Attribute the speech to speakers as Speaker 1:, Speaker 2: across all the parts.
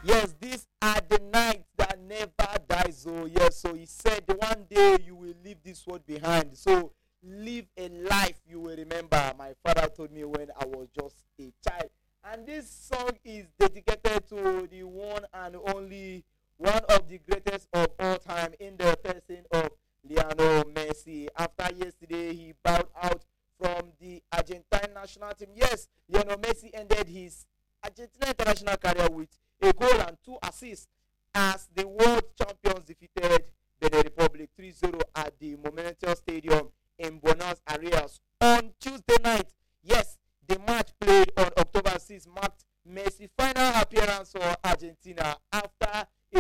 Speaker 1: Yes, these are the nights that never dies. So yes, so he said one day you will leave this world behind. So live a life you will remember. My father told me when I was just a child. And this song is dedicated to the one and only one of the greatest of all time in the person of Lionel Messi. After yesterday, he bowed out from the Argentine national team. Yes, Lionel Messi ended his Argentina international career with a goal and 2 assists as the world champions defeated Benin Republic 3-0 at the Monumental Stadium in Buenos Aires on Tuesday night. Yes, the match played on October 6 marked Messi's final appearance for Argentina after a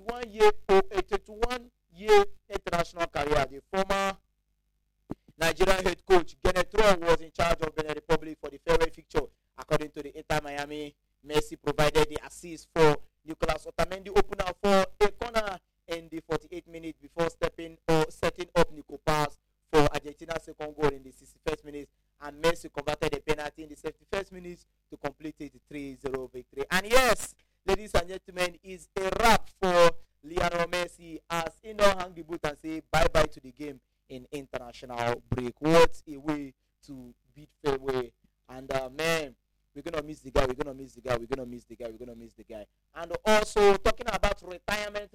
Speaker 1: 21-year international career. The former Nigerian head coach Kenneth Rowe was in charge of Benin Republic for the farewell fixture. According to the Inter Miami, Messi provided the assist for Nicolas Otamendi opener for a corner in the 48th minute before setting up Nico Pass for Argentina's second goal in the 61st minute, and Messi converted a penalty in the 71st minute to complete a 3-0 victory. And yes, ladies and gentlemen, it's a wrap for Lionel Messi as he now hang the boot and say bye-bye to the game in international break. What a way to bid farewell. And man, we're gonna miss the guy. We're gonna miss the guy. We're gonna miss the guy. We're gonna miss the guy. And also talking about retirement.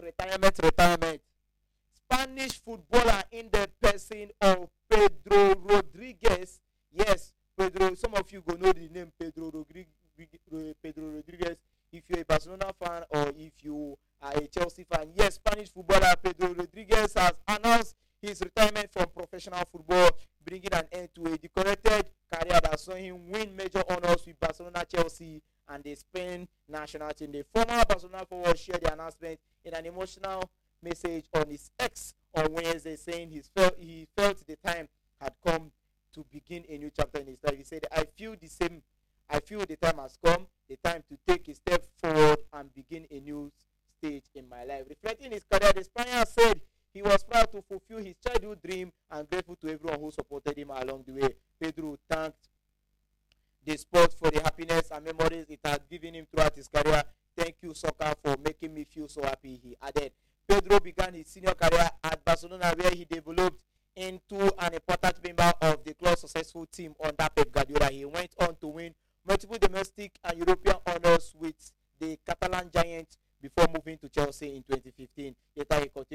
Speaker 1: Spanish footballer in the person of Pedro Rodriguez. Yes, Pedro. Some of you go know the name Pedro Rodriguez. If you're a Barcelona fan or if you are a Chelsea fan, yes, Spanish footballer Pedro Rodriguez has announced his retirement from professional football, bringing an end to a decorated career that saw him win major honors with Barcelona, Chelsea, and the Spain national team. The former Barcelona forward shared the announcement in an emotional message on his X on Wednesday, saying he felt the time had come to begin a new chapter in his life. He said, I feel the time has come, the time to take a step forward and begin a new stage in my life. Reflecting his career, the Spaniard said he was proud to fulfill his childhood dream and grateful to everyone who supported him along the way. Pedro thanked the sport for the happiness and memories it had given him throughout his career. Thank you, soccer, for making me feel so happy, he added. Pedro began his senior career at Barcelona, where he developed into an important member of the club's successful team under Pep Guardiola. He went on to win multiple domestic and European honors with the Catalan Giants before moving to Chelsea in 2015. Later, he continued